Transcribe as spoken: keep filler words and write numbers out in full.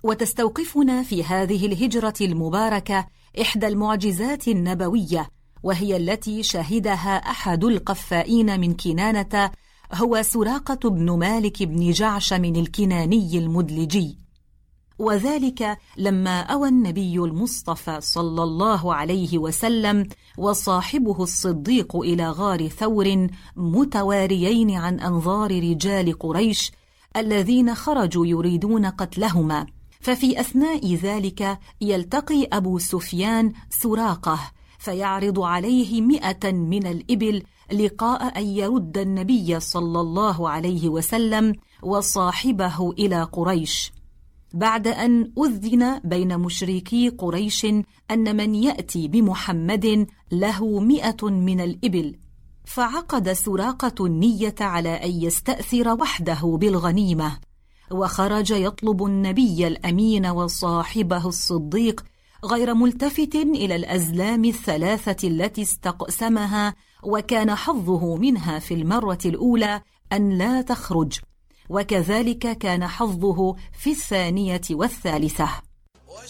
وتستوقفنا في هذه الهجرة المباركة إحدى المعجزات النبوية، وهي التي شهدها أحد القفائين من كنانة، هو سراقة بن مالك بن جعشم الكناني المدلجي. وذلك لما أوى النبي المصطفى صلى الله عليه وسلم وصاحبه الصديق إلى غار ثور متواريين عن أنظار رجال قريش الذين خرجوا يريدون قتلهما. ففي أثناء ذلك يلتقي أبو سفيان سراقة فيعرض عليه مئة من الإبل لقاء أن يرد النبي صلى الله عليه وسلم وصاحبه إلى قريش، بعد أن أذن بين مشركي قريش أن من يأتي بمحمد له مئة من الإبل. فعقد سراقة النية على أن يستأثر وحده بالغنيمة، وخرج يطلب النبي الأمين وصاحبه الصديق غير ملتفت إلى الأزلام الثلاثة التي استقسمها، وكان حظه منها في المرة الأولى أن لا تخرج، وكذلك كان حظه في الثانية والثالثة.